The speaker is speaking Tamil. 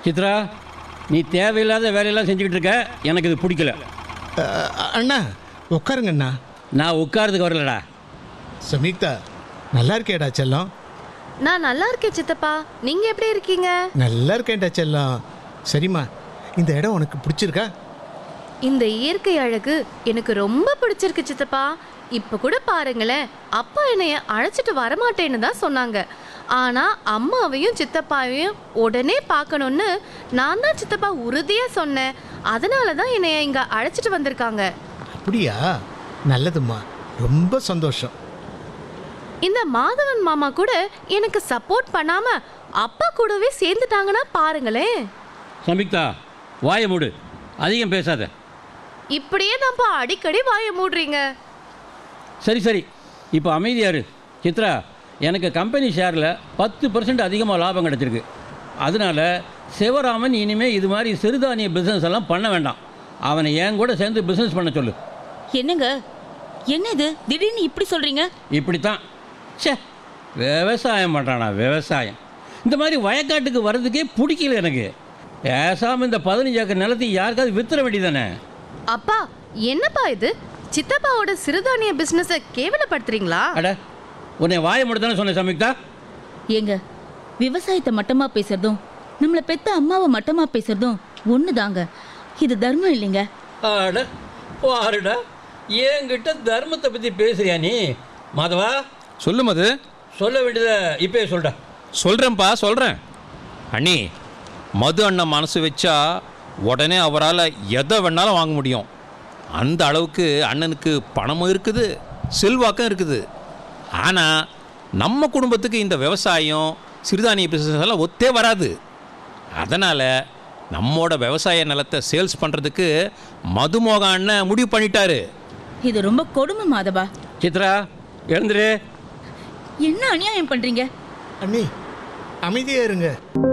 சித்ரா, நீ தேவையில்லாத வேலையெல்லாம் செஞ்சுக்கிட்டு இருக்க. எனக்கு இது பிடிக்கல. அண்ணா உட்காருங்க அண்ணா. நான் உட்காரதுக்கு வரலடா. சமீக்தா, நல்லா இருக்கேடா செல்லம்? நான் நல்லா இருக்கேன் சித்தப்பா. நீங்க எப்படி இருக்கீங்க? நல்லா இருக்கேன்டா செல்லம். சரிம்மா, இந்த இடம் உனக்கு பிடிச்சிருக்கா? இந்த இயற்கை அழகு எனக்கு ரொம்ப பிடிச்சிருக்கு சித்தப்பா. இப்ப கூட பாருங்களேன், அப்பா என்னைய அழைச்சிட்டு வரமாட்டேன்னு தான் சொன்னாங்க. ஆனா அம்மாவையும் சித்தப்பாவையும் உடனே பார்க்கணும்னு நான் தான் சித்தப்பா உறுதியா சொன்னேன். அதனால தான் என்னைய இங்க அழைச்சிட்டு வந்திருக்காங்க. அப்படியா? நல்லதும்மா, ரொம்ப சந்தோஷம். இந்த மாதவன் மாமா கூட எனக்கு சப்போர்ட் பண்ணாம அப்பா கூடவே சேர்ந்துட்டாங்கன்னா பாருங்களேன். சமிக்தா, வாயை மூடு, அதிகம் பேசாத. இப்படியே தான்ப்பா அடிக்கடி வாயை மூடுறீங்க. சரி சரி, இப்போ அமைதியாரு. சித்ரா, எனக்கு கம்பெனி ஷேரில் 10% அதிகமாக லாபம் கிடச்சிருக்கு. அதனால் சிவராமன் இனிமேல் இது மாதிரி சிறுதானிய பிஸ்னஸ் எல்லாம் பண்ண வேண்டாம். அவனை என் கூட சேர்ந்து பிஸ்னஸ் பண்ண சொல்லு. என்னங்க, என்ன இது திடீர்னு இப்படி சொல்கிறீங்க? இப்படித்தான். சே, விவசாயம் பண்ணுறானா விவசாயம்? இந்த மாதிரி வயக்காட்டுக்கு வர்றதுக்கே பிடிக்கல எனக்கு. பேசாமல் இந்த 15 ஏக்கர் நிலத்தையும் யாருக்காவது வித்துற வேண்டியதானே? அப்பா, என்னப்பா இது? சித்தப்பாவோட சிறுதானிய பிசினஸை கேவலப்படுத்துறீங்களா? அட, உன்னை வாயை மூடத்தானே சொன்னேன் சம்யுக்தா. ஏங்க, விவசாயத்தை மட்டமா பேசுறதும் நம்மளை பெத்த அம்மாவை மட்டமா பேசுறதும் ஒன்று தாங்க. இது தர்மம் இல்லைங்க. அட பாருடா, என்கிட்ட தர்மத்தை பற்றி பேசுறியா நீ? மாதவா, சொல்லு மது. சொல்ல வேண்டியதை இப்பயே சொல்டா. சொல்கிறேன்ப்பா, சொல்கிறேன். அண்ணி, மது அண்ணன் மனசு வச்சா உடனே அவரால் எதை வேணாலும் வாங்க முடியும். அந்த அளவுக்கு அண்ணனுக்கு பணமும் இருக்குது, செல்வாக்கம் இருக்குது. ஆனால் நம்ம குடும்பத்துக்கு இந்த விவசாயம் சிறுதானிய பிஸ்னஸ் எல்லாம் ஒத்தே வராது. அதனால் நம்மோட விவசாய நிலத்தை சேல்ஸ் பண்ணுறதுக்கு மதுமோகன் அண்ணன் முடிவு பண்ணிட்டாரு. இது ரொம்ப கொடுமை மாதவா. சித்ரா, எழுந்துரு. என்ன அநியாயம் பண்றீங்க? அண்ணி, அமைதியா இருங்க.